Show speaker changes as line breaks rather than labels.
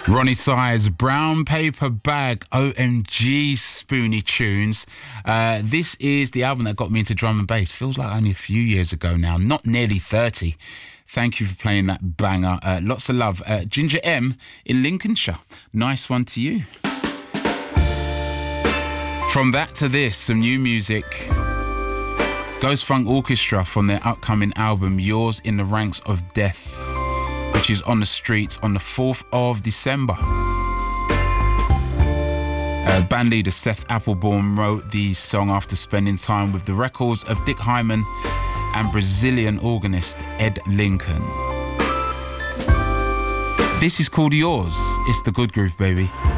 Ronnie Size, Brown Paper Bag, OMG Spoonie Tunes. This is the album that got me into drum and bass. Feels like only a few years ago now, not nearly 30. Thank you for playing that banger. Lots of love. Ginger M in Lincolnshire. Nice one to you. From that to this, some new music. Ghost Funk Orchestra from their upcoming album, Yours in the Ranks of Death, which is on the streets on the 4th of December. Bandleader Seth Applebaum wrote the song after spending time with the records of Dick Hyman and Brazilian organist Ed Lincoln. This is called Yours. It's the Good Groove, baby.